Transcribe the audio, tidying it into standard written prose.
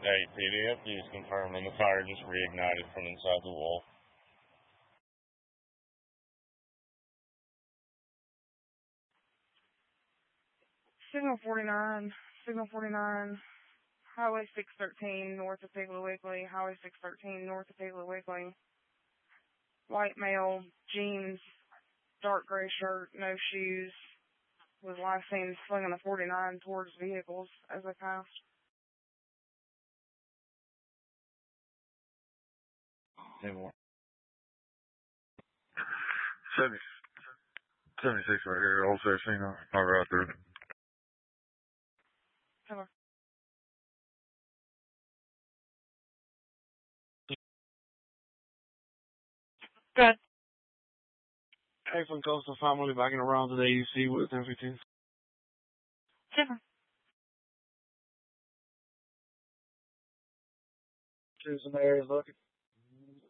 Hey, PDF, please confirming the fire just reignited from inside the wall. Signal 49, Highway 613 north of Piggly Wiggly, Highway 613 north of Piggly Wiggly. White male, jeans, dark gray shirt, no shoes, was last seen slinging a 49 towards vehicles as they passed. 76 right here, also seen right there. Hello. Good. Excellent Coastal Family backing around today. You see with everything. Different. Choosing areas looking.